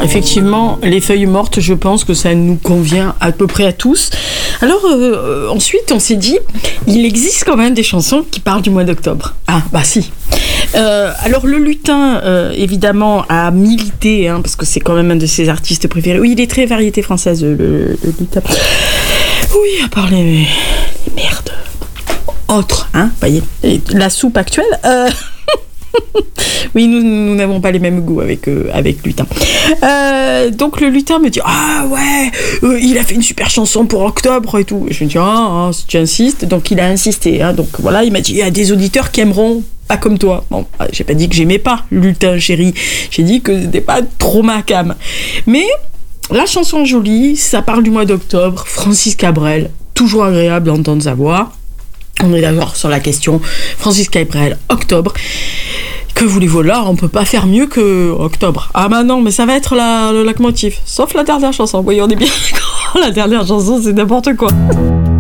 effectivement, les feuilles mortes, je pense que ça nous convient à peu près à tous. Alors, ensuite, on s'est dit, il existe quand même des chansons qui parlent du mois d'octobre. Ah, bah si. Alors, le lutin, évidemment, a milité, parce que c'est quand même un de ses artistes préférés. Oui, il est très variété française, le lutin. Oui, à part les merdes. Autres, voyez, la soupe actuelle. Oui, nous n'avons pas les mêmes goûts avec Lutin. Donc le lutin me dit il a fait une super chanson pour octobre et tout. Et je me dis si tu insistes. Donc il a insisté. Donc voilà, il m'a dit il y a des auditeurs qui aimeront pas comme toi. Bon, j'ai pas dit que j'aimais pas Lutin, chérie. J'ai dit que c'était pas trop ma came. Mais la chanson jolie, ça parle du mois d'octobre. Francis Cabrel, toujours agréable d'entendre sa voix. On est d'accord sur la question. Francis Cabrel, octobre. Que voulez-vous là, on peut pas faire mieux que octobre. Ah bah non, mais ça va être le leitmotiv. Sauf la dernière chanson. Voyons, on est bien. La dernière chanson, c'est n'importe quoi.